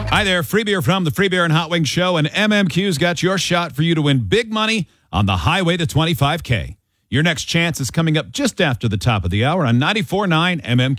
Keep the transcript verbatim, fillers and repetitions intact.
Hi there, Free Beer from the Free Beer and Hot Wings Show, and M M Q's got your shot for you to win big money on the highway to twenty-five K. Your next chance is coming up just after the top of the hour on ninety-four point nine M M Q.